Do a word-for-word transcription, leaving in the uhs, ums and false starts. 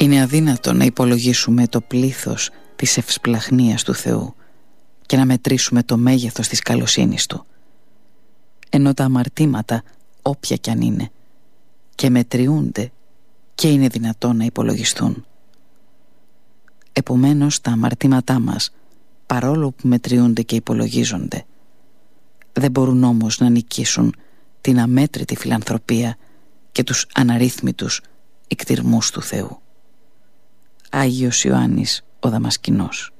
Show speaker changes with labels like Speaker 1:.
Speaker 1: Είναι αδύνατο να υπολογίσουμε το πλήθος της ευσπλαχνίας του Θεού και να μετρήσουμε το μέγεθος της καλοσύνης Του. Ενώ τα αμαρτήματα, όποια κι αν είναι, και μετριούνται και είναι δυνατόν να υπολογιστούν. Επομένως τα αμαρτήματά μας, παρόλο που μετριούνται και υπολογίζονται, δεν μπορούν όμως να νικήσουν την αμέτρητη φιλανθρωπία και τους αναρρύθμιτους εκτιρμούς του Θεού. Άγιος Ιωάννης ο Δαμασκηνός.